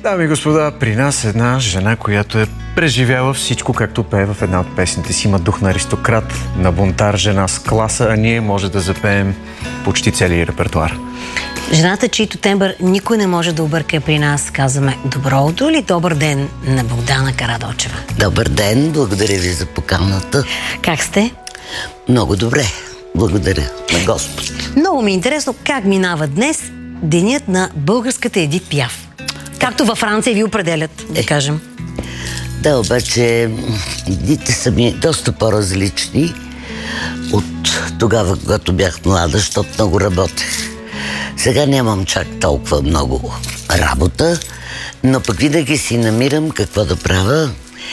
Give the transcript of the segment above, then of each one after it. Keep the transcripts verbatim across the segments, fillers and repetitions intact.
Дами и господа, при нас една жена, която е преживяла всичко, както пее в една от песните си. Има дух на аристократ, на бунтар, жена с класа, а ние може да запеем почти целият репертуар. Жената, чийто тембър никой не може да обърка, при нас казваме добро утро или добър ден на Богдана Карадочева. Добър ден, благодаря ви за поканата. Как сте? Много добре, благодаря на Господ. Много ми е интересно как минава днес денят на българската Едит Пиаф. Както във Франция ви определят, да е, кажем. Да, обаче дните са ми доста по-различни от тогава, когато бях млада, защото много работех. Сега нямам чак толкова много работа, но пък винаги си намирам какво да правя.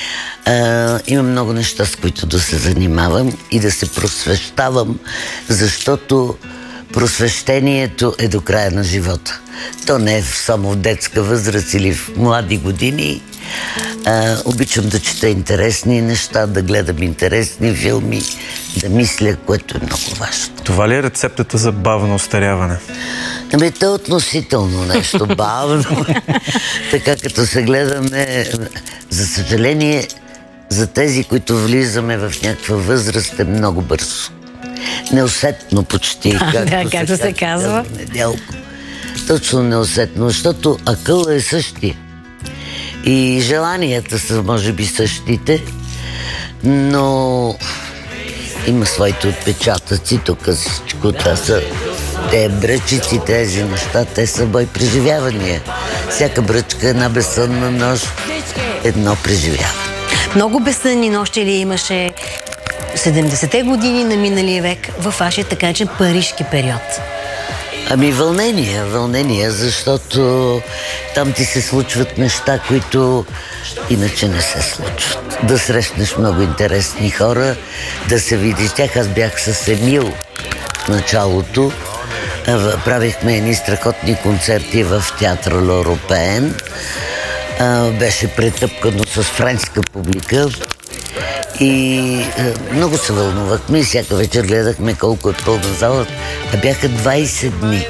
А, имам много неща, с които да се занимавам и да се просвещавам, защото просвещението е до края на живота. То не е само в детска възраст или в млади години. А, обичам да чета интересни неща, да гледам интересни филми, да мисля, което е много важно. Това ли е рецептата за бавно остаряване? Ами, то е относително нещо бавно. Така като се гледаме, за съжаление, за тези, които влизаме в някаква възраст, е много бързо. Неусетно почти, а, както, да, както се, се казва. Неделко. Точно неусетно, защото акъла е същия. И желанията са, може би, същите, но има своите отпечатъци. Тук всичко това са те бръчици, тези неща, те са бой преживявания. Всяка бръчка е една безсънна нощ, едно преживяване. Много безсънни нощи ли имаше седемдесетте години на миналия век във вашия така наречен парижки период? Ами вълнения, вълнения, защото там ти се случват неща, които иначе не се случват. Да срещнеш много интересни хора, да се видиш тях. Аз бях с Емил в началото. Правихме едни страхотни концерти в театър Л'Оропеен. Беше претъпкано с френска публика. И е, много се вълнувахме и всяка вечер гледахме колко е пълна зала. А бяха двайсет дни.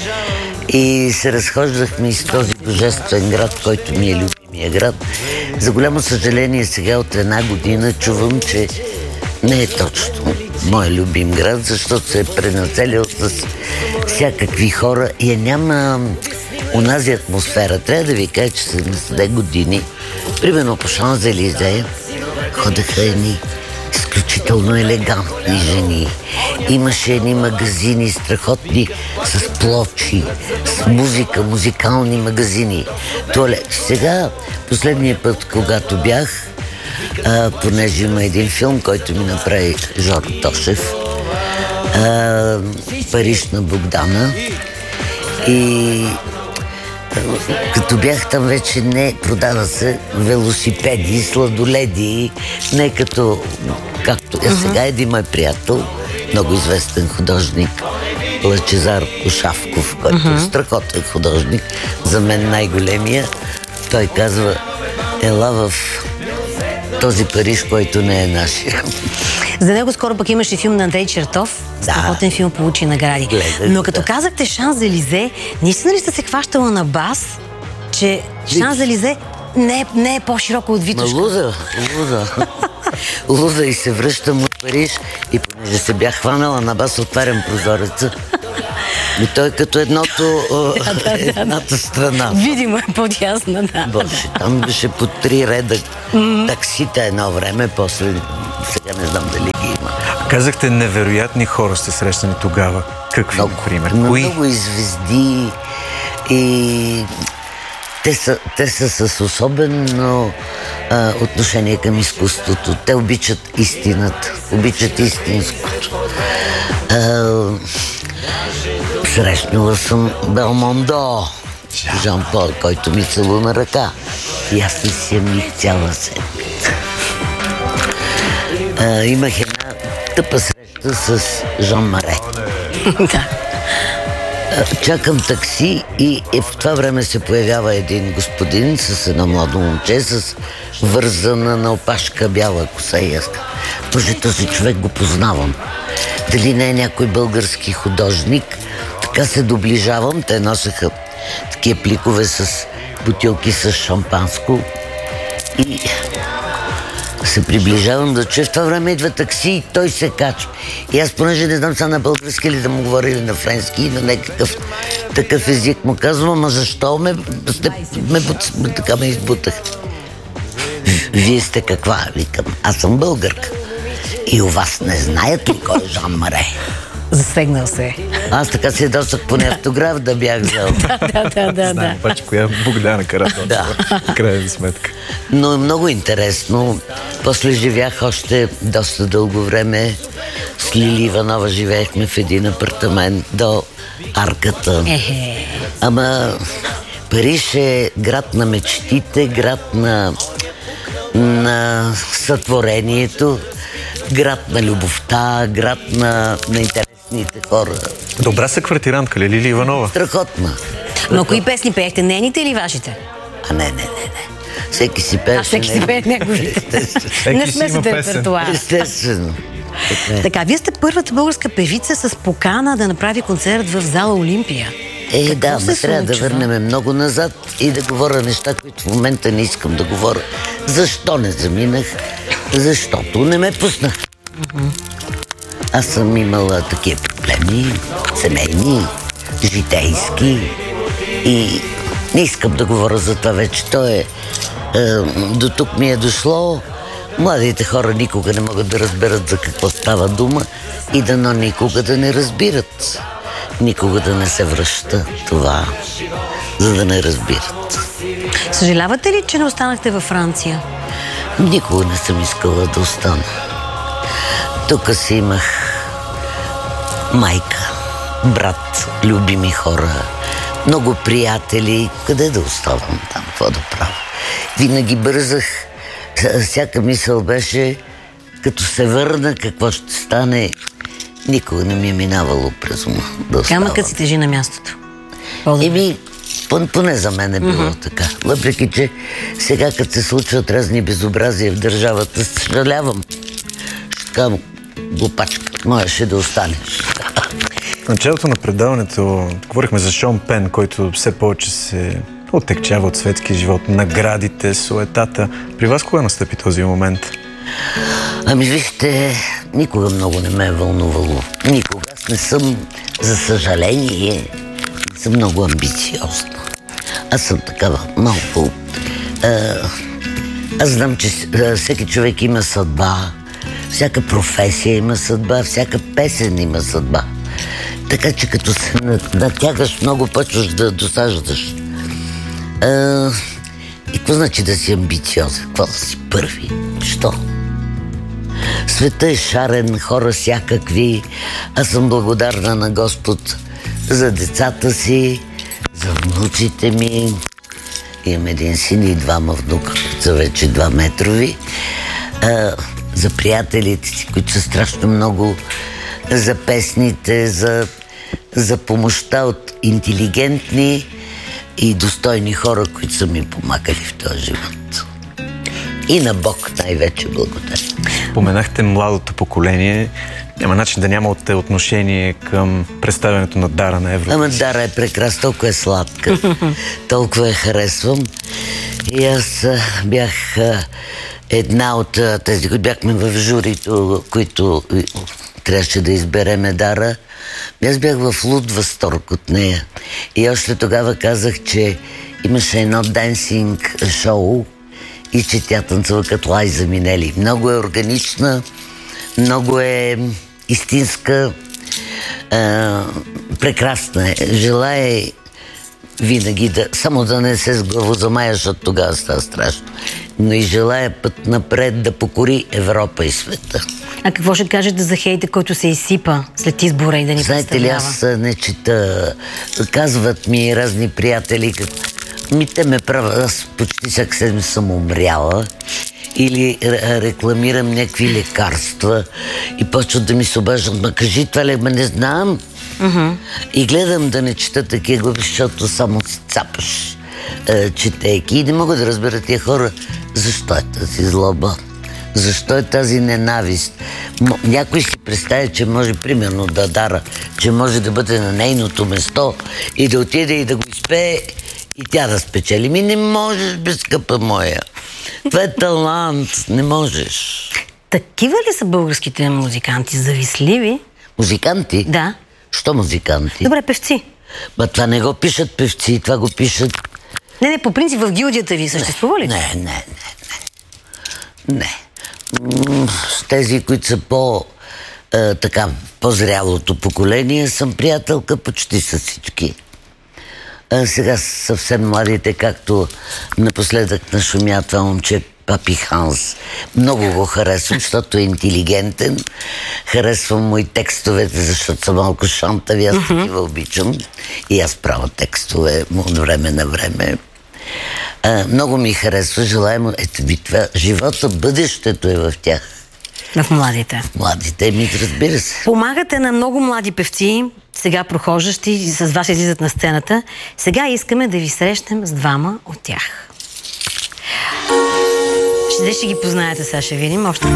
И се разхождахме из този божествен град, който ми е любимия град. За голямо съжаление, сега от една година чувам, че не е точно моя любим град, защото се е пренаселил с всякакви хора и е няма онази атмосфера. Трябва да ви кажа, че седемдесетте години, примерно по Шанзелизе, ходеха едни изключително елегантни жени. Имаше едни магазини страхотни с плочи, с музика, музикални магазини. Туалет. Сега, последния път, когато бях, а, понеже има един филм, който ми направи Жоро Тошев, а, Париж на Богдана, и като бях там, вече не продава се велосипеди, сладоледи, не като както е сега. Един мой приятел, много известен художник, Лъчезар Кошавков, който uh-huh. е страхотен художник, за мен най-големия. Той казва: ела в този Париж, който не е нашия. За него скоро пък имаше филм на Андрей Чертов. Страхотен филм, получи награди. Гледах, Но като да. казахте Шанзелизе, наистина ли сте се хващала на бас, че Шанзелизе не е, не е по-широко от Витошка? Ма луза, луза. Луза и се връщам от Париж и понеже се бях хванала на бас, отварям прозореца. И той като едното, да, да, едната страна. Видимо е по-ясна, да. Боже, там беше по три реда mm-hmm. таксита едно време, после сега не знам дали ги има. Казахте, невероятни хора сте срещани тогава. Какви, много, например? много, Кои? Много и звезди, и те са, те са с особено а, отношение към изкуството. Те обичат истината, обичат истинското. А, срещнала съм Белмондо, Жан Пол, който ми целуна ръка. И аз не си амих цяла седмица. А, имах една тъпа среща с Жан Маре. Да. Чакам такси и, и в това време се появява един господин с едно младо момче, с вързана на опашка бяла коса и аз. Боже, този човек го познавам. Дали не е някой български художник? Така се доближавам. Те носеха такива пликове с бутилки с шампанско и се приближавам да чуя. В това време идва такси и той се качва. И аз, понеже не знам сега на български или да му говоря, или на френски, или на някакъв такъв език, му казвам, ама защо ме, ме, ме така ме избутах? Вие сте каква? Викам, аз съм българка. И у вас не знаят ли кой е Жан Маре? Засегнал се. Аз така се досък поне автограф да бях взел. Да, да, да, да. Знаем обаче коя Богдана Караджова. Да. В крайна сметка. Но е много интересно. После живях още доста дълго време. С Лили Иванова живеехме в един апартамент до арката. Ехе. Ама Париж е град на мечтите, град на, на сътворението, град на любовта, град на, на интересните хора. Добра са квартирантка ли, Лили Иванова? Страхотна. Но кои песни пеехте? Нейните или вашите? А не, не, не, не. Всеки си пее. А всеки си пее неговите. Всеки Не си сме има си песен. репертуар. Естествено. Така е. Така, вие сте първата българска певица с покана да направи концерт в зала Олимпия. Е, Какво да, се ме трябва да случва? върнем много назад и да говоря неща, които в момента не искам да говоря. Защо не заминах? Защото не ме пуснах. Аз съм имала такива проблеми, семейни, житейски и не искам да говоря за това вече. То е, е до тук ми е дошло. Младите хора никога не могат да разберат за какво става дума и дано никога да не разбират. Никога да не се връща това, за да не разбират. Съжалявате ли, че не останахте във Франция? Никога не съм искала да остана. Тук си имах майка, брат, любими хора, много приятели. Къде да оставам там? Какво да правя? Винаги бързах. Всяка мисъл беше, като се върна, какво ще стане. Никога не ми е минавало през ума да оставам. Камъкът си тежи на мястото. Еми, поне за мен е било mm-hmm. така. Въпреки, че сега, като се случват разни безобразия в държавата, съжалявам. Ще казвам, глупачка, можеше да останеш. В началото на предаването говорихме за Шон Пен, който все повече се оттекчава от светския живот, наградите, суетата. При вас кога настъпи този момент? Ами вижте, никога много не ме е вълнувало. Никога. Аз не съм, за съжаление, не съм много амбициозна. Аз съм такава малко... А, аз знам, че а, всеки човек има съдба, всяка професия има съдба, всяка песен има съдба. Така че като се натягаш много, почваш да досаждаш. А, и какво значи да си амбициозен? Какво да си първи? Що? Света е шарен, хора всякакви. Аз съм благодарна на Господ за децата си, за внуците ми. Имам един син и двама внука, които са вече два метрови. А, за приятелите си, които са страшно много, за песните, за, за помощта от интелигентни и достойни хора, които са ми помагали в този живот. И на Бог най-вече благодаря. Поменахте младото поколение. Няма начин да нямате отношение към представянето на Дара на Евро. Ама Дара е прекрасна, толкова е сладка. Толкова я харесвам. И аз а, бях а, една от а, тези, които бяхме в журито, които а, трябваше да избереме Дара. Аз бях в луд възторг от нея. И още тогава казах, че имаше едно денсинг шоу и че тя танцува като Лайза Минели. Много е органична, много е истинска, а, прекрасна е. Желая винаги да, само да не се сглавозамая, защото тогава става страшно. Но и желая път напред да покори Европа и света. А какво ще кажете за хейта, който се изсипа след избора и да ни Знаете ли, представлява? аз не чета. Казват ми разни приятели, как... ми те ме правят, аз почти всяка седмица съм умряла. Или рекламирам някакви лекарства и почват да ми се обаждат. Ма кажи това ли, ма не знам. Uh-huh. И гледам да не чета такива глави, защото само си цапаш, е, четейки. И не мога да разбера тия хора, защо е тази злоба, защо е тази ненавист. М- някой си представя, че може, примерно, да Дара, че може да бъде на нейното место и да отиде и да го изпее И тя да спечели. Ми не можеш, бе, скъпа моя. Това е талант. Не можеш. Такива ли са българските музиканти? Завистливи? Музиканти? Да. Що музиканти? Добре, певци. Ба, това не го пишат певци, това го пишат... Не, не, по принцип в гилдията ви съществува ли? Не, не, не, не. Не. М, С тези, които са по... Е, така, по-зрялото поколение, съм приятелка почти с всички. А сега съвсем младите, както напоследък нашумя това момче Папи Ханс. Много го харесвам, защото е интелигентен. Харесвам му и текстовете, защото съм малко шантави. Аз такива обичам. И аз правя текстове от време на време. А, много ми харесва. Желая му... Ето ви това. Живота, бъдещето е в тях. В младите. Младите ми, разбира се. Помагате на много млади певци, сега прохождащи, с вас излизат на сцената. Сега искаме да ви срещнем с двама от тях. Ще, ще ги познаете, сега ще видим. Още